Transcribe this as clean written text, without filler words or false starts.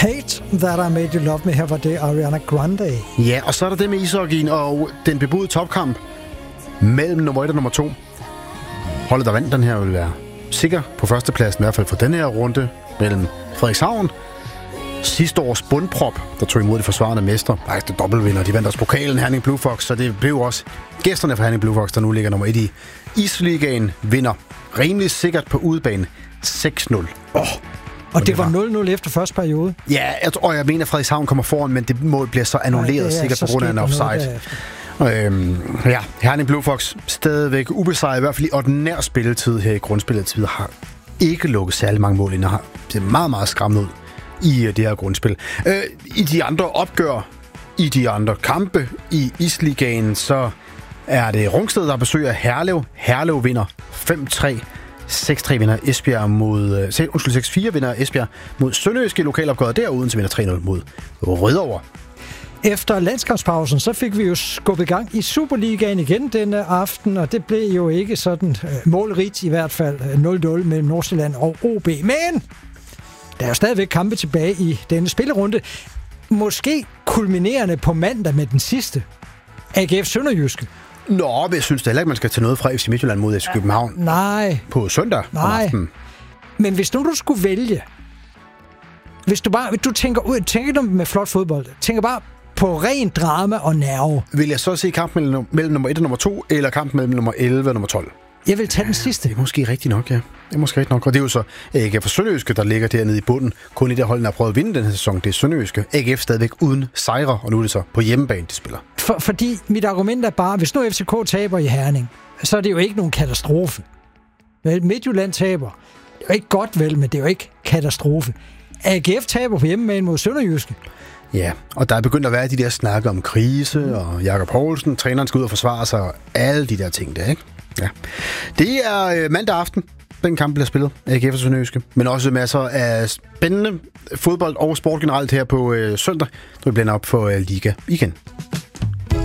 Hate That I Made You Love Me. Her var det Ariana Grande. Ja, og så er der det med ishockeyen og den bebudede topkamp mellem nummer 1 og nummer 2. Holdet, der vandt den her, vil være sikker på førstepladsen, i hvert fald for den her runde mellem Frederikshavn. Sidste års bundprop, der tog imod de forsvarende mestre. Faktisk det dobbeltvinder. De vandt også pokalen Herning Blue Fox, så det blev også gæsterne fra Herning Blue Fox, der nu ligger nummer 1 i Isligaen, vinder rimelig sikkert på udebane 6-0. Og det var 0-0 efter første periode. Ja, jeg mener, at Frederikshavn kommer foran, men det mål bliver så annulleret sikkert på grund af en offside. Herning Blue Fox stadigvæk ubesejret, i hvert fald i ordinær spilletid her i grundspillet, har ikke lukket særlig mange mål ind, og har set meget, meget skræmmende ud i det her grundspil. I de andre opgør, i de andre kampe i Isligaen, så er det Rungsted, der besøger Herlev. Herlev vinder 5-3. 6-3 vinder Esbjerg mod... 6-4 vinder Esbjerg mod Sønderjyske i lokalopgøret der, Odense vinder 3-0 mod Rødovre. Efter landskampspausen, så fik vi jo skubbet gang i Superligaen igen denne aften, og det blev jo ikke sådan målrigt, i hvert fald 0-0 mellem Nordsjælland og OB. Men der er jo stadigvæk kampe tilbage i denne spillerunde. Måske kulminerende på mandag med den sidste. AGF Sønderjyske. Nå, men jeg synes da heller ikke, man skal tage noget fra FC Midtjylland mod FC København. Nej. På søndag om aftenen. Men hvis nu du skulle vælge, hvis du tænker med flot fodbold, tænker bare på ren drama og nerve. Vil jeg så se kampen mellem nummer 1 og nummer 2, eller kampen mellem nummer 11 og nummer 12? Jeg vil tage den sidste. Det er måske rigtigt nok, ja. Og det er jo så AGF Sønderjyske, der ligger dernede i bunden. Kun i det hold, der har prøvet at vinde den her sæson, det er Sønderjyske. AGF stadigvæk uden sejre, og nu er det så på hjemmebane, de spiller. Fordi mit argument er bare, hvis nu FCK taber i Herning, så er det jo ikke nogen katastrofe. Midtjylland taber. Det er jo ikke godt vel, men det er jo ikke katastrofe. AGF taber på hjemmebane mod Sønderjyske. Ja, og der er begyndt at være de der snakke om krise, og Jakob Poulsen, træneren skal ud og forsvare sig, og alle de der ting der, ikke? Ja. Det er mandag aften, den kamp bliver spillet af AGF og Sønderjyske, men også masser af spændende fodbold og sport generelt her på søndag, når vi bliver op for Liga igen.